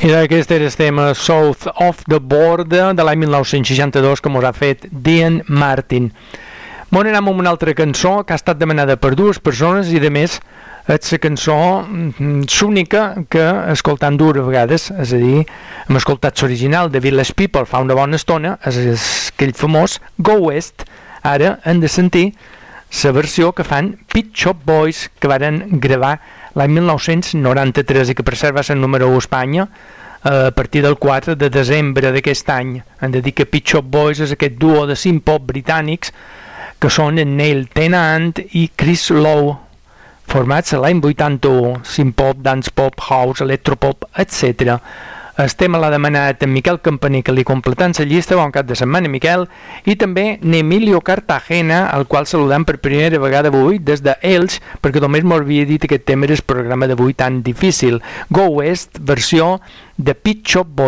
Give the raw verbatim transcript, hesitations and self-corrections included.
I aquest era el tema South of the Border de l'any mil nou-cents seixanta-dos que mos ha fet Dean Martin. Bon, anem amb una altra cançó que ha estat demanada per dues persones i, a més, és la cançó l'única que escoltant dues vegades, és a dir, hem escoltat l'original de Village People fa una bona estona, és aquell famós Go West. Ara hem de sentir la versió que fan Pet Shop Boys, que varen gravar l'any mil nou-cents noranta-tres i que per cert va ser el número u a Espanya a partir del quatre de desembre d'aquest any. Hem de dir que Pet Shop Boys és aquest duo de synth-pop britànics que són en Neil Tennant i Chris Lowe, formats l'any vuitanta-u, synth-pop, dance-pop, house, electropop, etcètera. El tema l'ha demanat en Miquel Campaner, que li completant la llista. Bon cap de setmana, Miquel. I també n'Emilio Cartagena, al qual saludem per primera vegada avui des de Elx, perquè només m'havia dit que aquest tema era el programa d'avui tan difícil. Go West, versió de Pet Shop Boys.